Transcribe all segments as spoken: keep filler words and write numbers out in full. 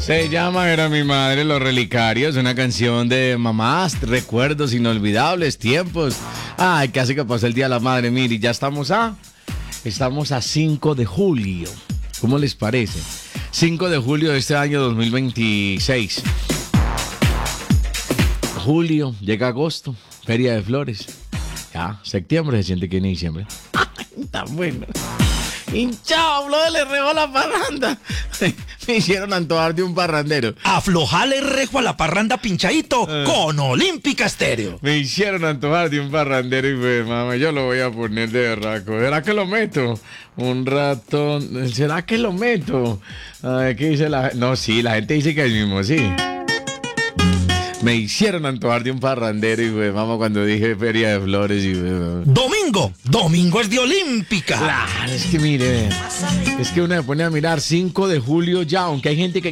Se llama Era mi madre, Los Relicarios, una canción de mamás, recuerdos inolvidables, tiempos. Ay, casi que pasó el Día de la Madre, mire, ya estamos a... Estamos a cinco de julio. ¿Cómo les parece? cinco de julio de este año dos mil veintiséis. Julio, llega agosto, Feria de Flores. Ya, septiembre se siente que en diciembre. Ay, tan bueno. Hinchado, bro, le regó la parranda. Me hicieron antojar de un parrandero. Aflojale rejo a la parranda pinchadito eh. con Olímpica Estéreo. Me hicieron antojar de un parrandero y pues, mamá, yo lo voy a poner de berraco. ¿Será que lo meto? Un ratón. ¿Será que lo meto? Ay, ¿qué dice la gente? No, sí, la gente dice que es mismo, sí. Me hicieron antojar de un parrandero y pues, mamá, cuando dije Feria de Flores y pues, Domingo, domingo es de Olímpica. Claro, es que mire, es que uno se pone a mirar cinco de julio ya, aunque hay gente que...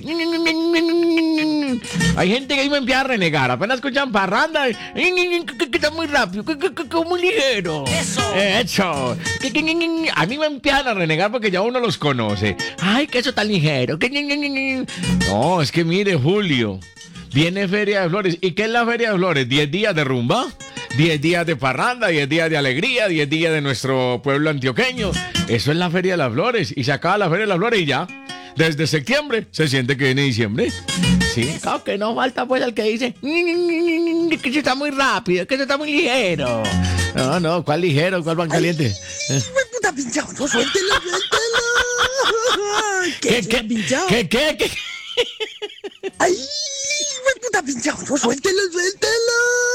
Hay gente que ahí me empieza a renegar, apenas escuchan parranda, que está muy rápido, que muy ligero. Eso. Eso. A mí me empiezan a renegar porque ya uno los conoce. Ay, que eso tan ligero. No, es que mire, julio. Viene Feria de Flores. ¿Y qué es la Feria de Flores? ¿diez días de rumba? ¿diez días de parranda? ¿diez días de alegría? ¿diez días de nuestro pueblo antioqueño? Eso es la Feria de las Flores. Y se acaba la Feria de las Flores y ya. Desde septiembre se siente que viene diciembre. Sí, claro que no falta pues el que dice que eso está muy rápido, que eso está muy ligero. No, no, ¿cuál ligero? ¿Cuál pan caliente? Ay, puta pinchado, no, suéltelo, suéltelo. ¿Qué, qué, qué, qué, qué? Ay, puta pinchado, no, suéltelo, suéltelo.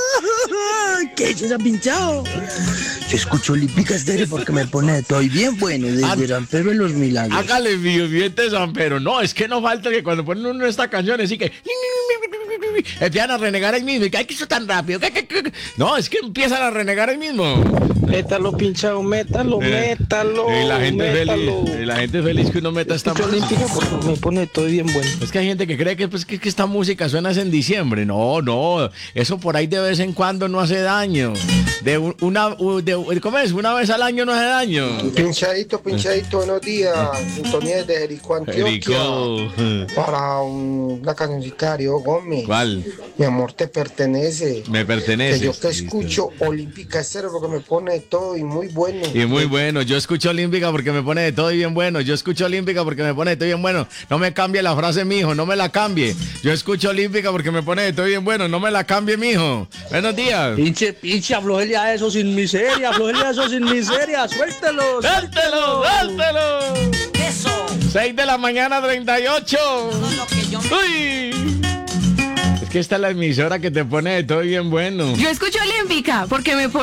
¿Qué se ha pinchado? Yo escucho Olímpica Estéreo porque me pone de todo y bien bueno, desde San Pedro de los Milagros. Hágale mío, bien de San Pedro. No, es que no falta que cuando ponen uno esta canción, así que... empiezan a renegar ahí mismo. Ay, que eso tan rápido. No, es que empiezan a renegar ahí mismo. Métalo, pinchado, métalo, eh, métalo. Y la gente métalo. feliz. Y la gente feliz que uno meta esta música. Olímpica porque me pone todo bien bueno. Es que hay gente que cree que, pues, que, que esta música suena en diciembre. No, no. Eso por ahí de vez en cuando no hace daño. De una, de, ¿cómo es? Una vez al año no hace daño. Pinchadito, pinchadito, buenos días. Sintonía de Jericó, Antioquia. Jericó. Para un, una cancioncita de Diego Gómez. ¿Cuál? Mi amor te pertenece. Me pertenece. Que yo te escucho Olímpica Estéreo porque me pone de todo y muy bueno. Y muy bueno. Yo escucho Olímpica porque me pone de todo y bien bueno. Yo escucho Olímpica porque me pone de todo y bien bueno. No me cambie la frase, mijo. No me la cambie. Yo escucho Olímpica porque me pone de todo y bien bueno. No me la cambie, mijo. Buenos días. Pinche, pinche, aflojele a eso sin miseria. Aflojele a eso sin miseria. Suéltelo. Suéltelo, suéltelo. Eso. seis de la mañana, treinta y ocho. Todo lo que yo me... Uy. Es que esta es la emisora que te pone de todo y bien bueno. Yo escucho Olímpica porque me pone